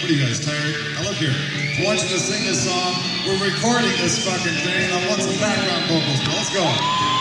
What are you guys, tired? Now look here. I want you to sing this song. We're recording this fucking thing, and I want some background vocals. Let's go.